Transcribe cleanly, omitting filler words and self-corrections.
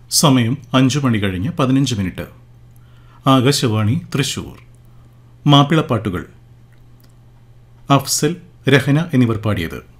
സമയം 5:15 ആകാശവാണി തൃശൂർ. മാപ്പിളപ്പാട്ടുകൾ. അഫ്സൽ, രഹന എന്നിവർ പാടിയത്.